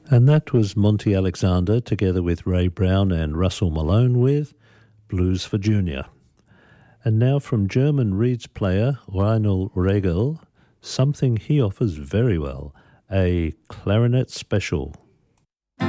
And that was Monty Alexander together with Ray Brown and Russell Malone with Blues for Junior. And now from German reeds player Reinhold Regel, something he offers very well, a clarinet special.